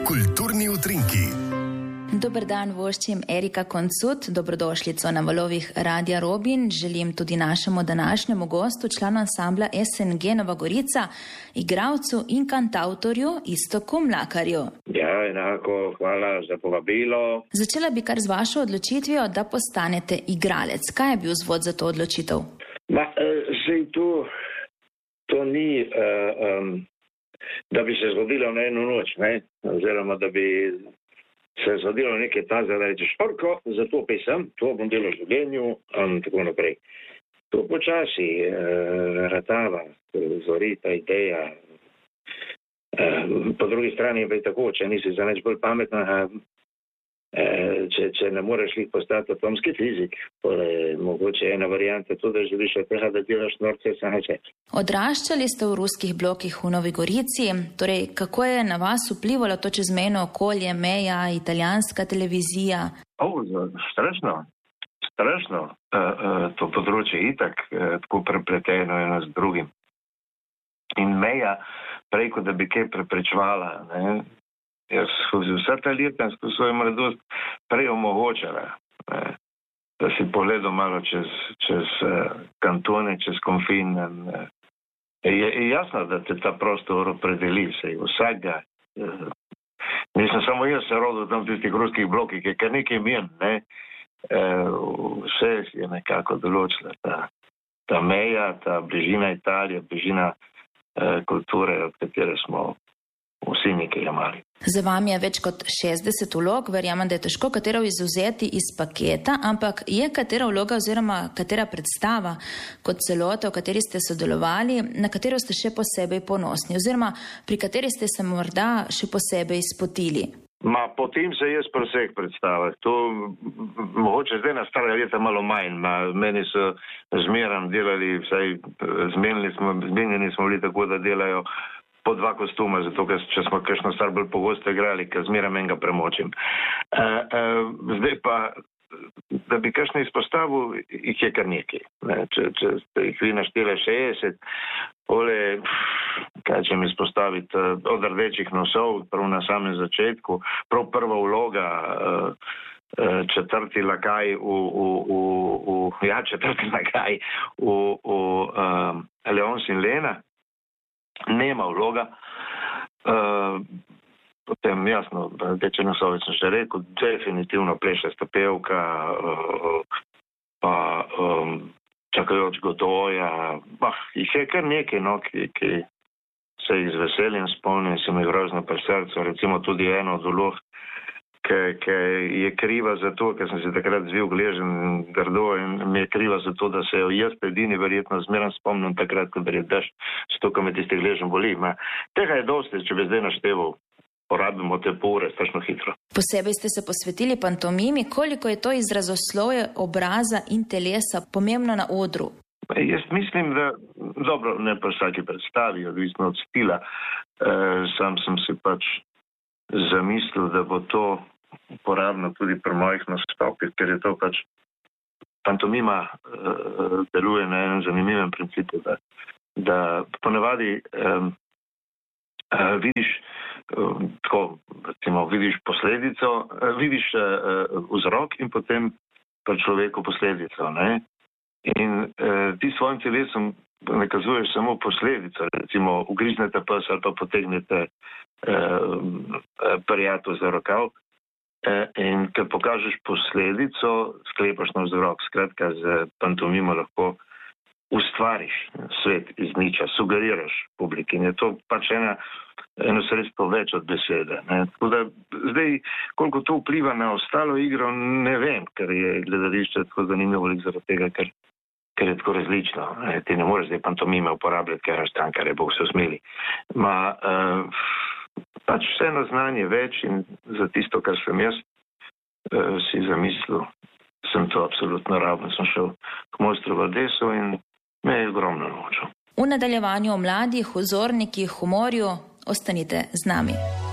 Kulturni utrinki. Dober dan, voščim Erika Koncut, dobrodošlico na valovih Radia Robin. Želim tudi našemu današnjemu gostu, članu ansambla SNG Nova Gorica, igralcu in kantautorju Iztoku Mlakarju. Ja, enako, hvala za povabilo. Začela bi kar z vašo odločitvijo, da postanete igralec. Kaj je bil vzvod za to odločitev? Sej to ni, da bi se zgodilo na eno noč, ne? Oziroma da bi se zgodilo nekaj tazga, da rečeš, orko, zato pesem, to bom delal v življenju, in tako naprej. To počasi ratava, zori ta ideja. Po drugi strani pa je tako, če nisi za nič bolj pametna, če ne moreš jih postati atomski fizik, je mogoče ena varijanta to, da želiš od tega, da delaš norce samo če. Odraščali ste v ruskih blokih v Novi Gorici, torej kako je na vas vplivalo to čezmejno okolje, meja, italijanska televizija? Strašno. To področje je itak tako prepleteno eno z drugim. In meja, preko da bi kaj preprečevala, ne? Jaz skozi vsa ta leta, skozi svojo mladost prej omogočala, da si pogledal malo čez kantone, čez konfin. Je jasno, da te ta prostor opredeli, sej vsakega. Nisem samo jaz se rodil tam v tistih ruskih blokih, je kar nekaj men, ne. Vse je nekako določila ta meja, ta bližina Italije, bližina kulture, od katere smo vsi nekaj imali. Za vami je več kot 60 vlog, verjamem, da je težko katero izvzeti iz paketa, ampak je katera vloga oziroma katera predstava kot celota, v kateri ste sodelovali, na katero ste še posebej ponosni oziroma pri kateri ste se morda še posebej spotili? Potem se jaz pri vseh predstavah. To mogoče zdaj na stara leta malo manj. Meni so zmeram delali, vsaj zmenjeni smo bili tako, da delajo po 2 kostuma, zato ker če smo kakšno stvar bolj pogosto igrali, ker zmeram enega premočim. Zdaj pa, da bi kakšno izpostavil, jih je kar nekaj. Če ste jih vi našteli 60, kaj če mi izpostaviti, od Rdečih nosov, prav na samem začetku, prav prva vloga, četrti lakaj v Leons in Lena, nema vloga, potem jasno, Rdeče nosove sem že rekel, definitivno Plešasta pevka, pa Čakajoč Godoja, jih je kar nekaj, no, ki se jih z veseljem spomnim, se mi grozno pri srcu, recimo tudi eno od vlog, ki je kriva za to, ker sem se takrat zvil gležen grdo in mi je kriva za to, da se jo jaz edini verjetno zmeram spomnim takrat, ko je dež, zato, ko me tisti gležen boli. Tega je dosti, če bi zdaj našteval, porabimo te pol ure, strašno hitro. Posebej ste se posvetili pantomimi, koliko je to izrazoslovje obraza in telesa pomembno na odru? Jaz mislim, da, dobro, ne pa vsaki predstavi, odvisno od stila, sam sem si pač zamislil, da bo to uporabno tudi pri mojih nastopih, ker je to pač pantomima deluje na enem zanimivem principu, da ponavadi vidiš tako, recimo, vidiš posledico, vidiš vzrok in potem pri človeku posledico, ne? In ti svojim telesom nakazuješ samo posledico, recimo ugriznete pes ali pa potegnete prijatelj za rokav in ker pokažeš posledico, sklepaš na vzrok. Skratka, z pantomimo lahko ustvariš svet iz niča, sugeriraš publiki in je to pač eno sredstvo več od besede. Tako da zdaj, koliko to vpliva na ostalo igro, ne vem, ker je gledališče tako zanimivo zaradi tega, ker je tako različno. Ti ne moreš zdaj pantomime uporabljati, ker je strankar, bo vse usmeli. Pač vseeno znanje več in za tisto, kar sem jaz si zamislil, sem to absolutno rabil. Sem šel k mojstru v Odeso in me je ogromno naučil. V nadaljevanju o mladih, vzornikih, humorju, ostanite z nami.